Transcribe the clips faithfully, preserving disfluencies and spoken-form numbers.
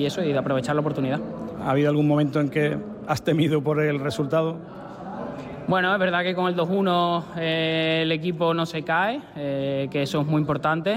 y eso, y de aprovechar la oportunidad. ¿Ha habido algún momento en que has temido por el resultado? Bueno, es verdad que con el dos uno eh, el equipo no se cae, eh, que eso es muy importante,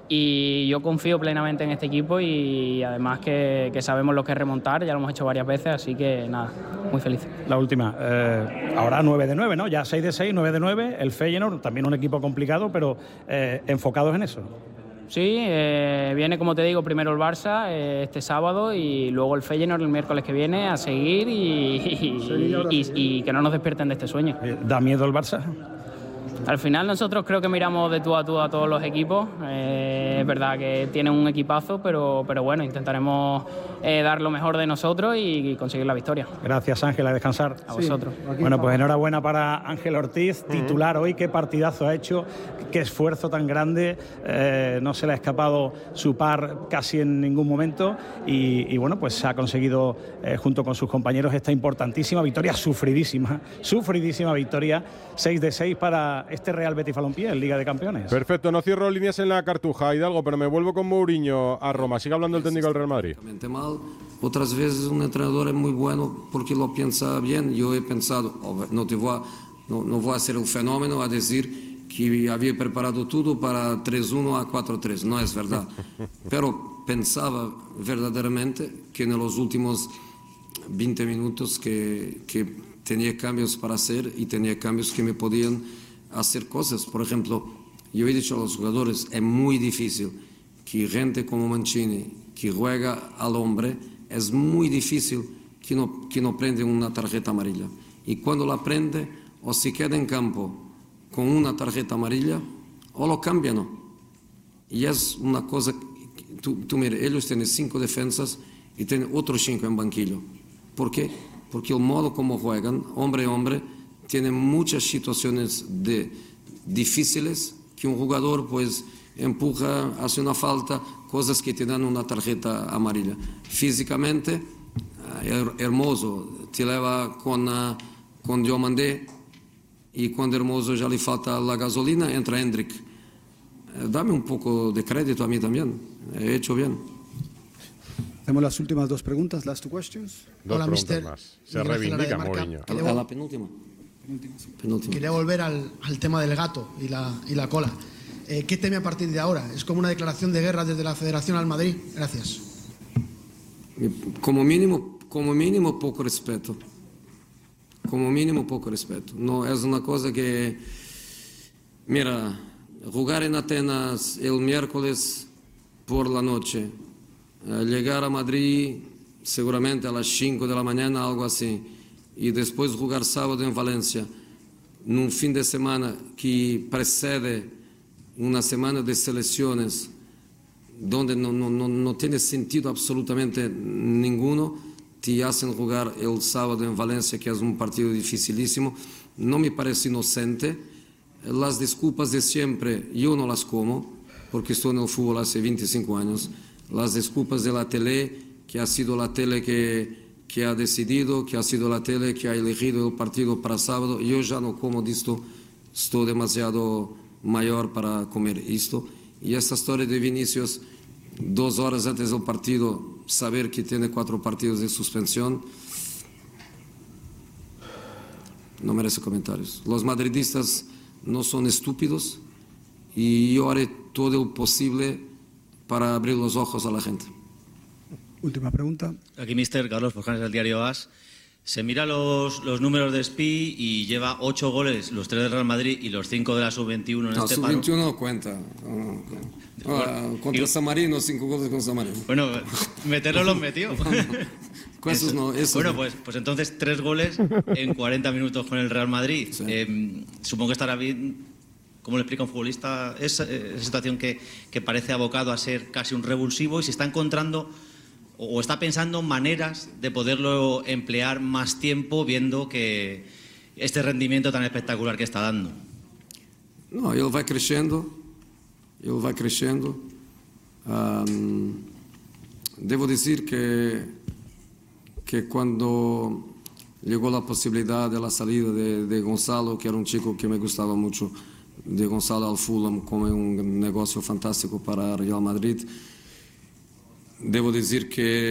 y yo confío plenamente en este equipo y además que, que sabemos lo que es remontar, ya lo hemos hecho varias veces, así que nada, muy feliz. La última, eh, ahora nueve de nueve, ¿no? Ya seis de seis, nueve de nueve, el Feyenoord, también un equipo complicado, pero eh, enfocados en eso. Sí, eh, viene, como te digo, primero el Barça eh, este sábado y luego el Feyenoord el miércoles que viene a seguir y, y, y, y que no nos despierten de este sueño. ¿Da miedo el Barça? Al final nosotros creo que miramos de tú a tú a todos los equipos. Eh, es verdad que tienen un equipazo, pero, pero bueno, intentaremos eh, dar lo mejor de nosotros y, y conseguir la victoria. Gracias, Ángel, a descansar. A vosotros. Sí, bueno, pues enhorabuena para Ángel Ortiz, titular hoy, qué partidazo ha hecho, qué esfuerzo tan grande, eh, no se le ha escapado su par casi en ningún momento y, y bueno, pues ha conseguido eh, junto con sus compañeros esta importantísima victoria, sufridísima, sufridísima victoria, seis de seis para este Real Betis Balompié en Liga de Campeones. Perfecto, no cierro líneas en la Cartuja, Hidalgo, pero me vuelvo con Mourinho a Roma. Sigue hablando el técnico del Real Madrid. Mal. Otras veces un entrenador es muy bueno porque lo piensa bien. Yo he pensado, no, te voy a, no, no voy a hacer un fenómeno a decir que había preparado todo para tres uno a cuatro tres, no es verdad. Pero pensaba verdaderamente que en los últimos veinte minutos que, que tenía cambios para hacer y tenía cambios que me podían hacer cosas. Por ejemplo, yo he dicho a los jugadores, es muy difícil que gente como Mancini, que juega al hombre, es muy difícil que no, que no prenda una tarjeta amarilla. Y cuando la prende, o se queda en campo con una tarjeta amarilla, o lo cambian. Y es una cosa, tú, tú mira, ellos tienen cinco defensas y tienen otros cinco en banquillo. ¿Por qué? Porque el modo como juegan, hombre a hombre, tiene muchas situaciones de, difíciles que un jugador pues empuja, hace una falta, cosas que te dan una tarjeta amarilla. Físicamente, Hermoso te lleva con, uh, con Diomandé y cuando Hermoso ya le falta la gasolina, entra Hendrik. Eh, dame un poco de crédito a mí también, he hecho bien. Hacemos las últimas dos preguntas, last two questions. Dos Hola, preguntas mister. más. Se reivindica Mourinho. A la, a la penúltima. penúltima. Quería volver al, al tema del gato y la, y la cola. Eh, ¿Qué teme a partir de ahora? ¿Es como una declaración de guerra desde la Federación al Madrid? Gracias. Como mínimo, como mínimo poco respeto. Como mínimo poco respeto. No es una cosa que, mira, jugar en Atenas el miércoles por la noche, eh, llegar a Madrid seguramente a las cinco de la mañana, algo así, y después jugar sábado en Valencia, en un fin de semana que precede una semana de selecciones donde no, no, no, no tiene sentido absolutamente ninguno, te hacen jugar el sábado en Valencia, que es un partido dificilísimo. No me parece inocente. Las disculpas de siempre yo no las como, porque estoy en el fútbol hace veinticinco años. Las disculpas de la tele, que ha sido la tele que, que ha decidido, que ha sido la tele que ha elegido el partido para sábado. Yo ya no como de esto, estoy demasiado mayor para comer esto. Y esta historia de Vinicius, dos horas antes del partido, saber que tiene cuatro partidos de suspensión, no merece comentarios. Los madridistas no son estúpidos y yo haré todo lo posible para abrir los ojos a la gente. Última pregunta. Aquí mister Carlos Forjanes del diario AS. Se mira los, los números de Spi y lleva ocho goles, los tres del Real Madrid y los cinco de la sub veintiuno en no, este sub paro. veintiuno no cuenta. No, no. Ah, contra San Marino, cinco goles con San Marino. Bueno, meterlo los metió. Esos no, esos bueno, no. pues, pues entonces tres goles en cuarenta minutos con el Real Madrid. Sí. Eh, supongo que estará bien. ¿Cómo le explica un futbolista esa, esa situación que, que parece abocado a ser casi un revulsivo y se está encontrando o está pensando maneras de poderlo emplear más tiempo viendo que este rendimiento tan espectacular que está dando? No, ele vai crescendo, ele vai crescendo. Um, devo decir que, que cuando llegó la posibilidad de la salida de, de Gonzalo, que era un chico que me gustaba mucho, de Gonzalo al Fulham como un negocio fantástico para Real Madrid, devo decir que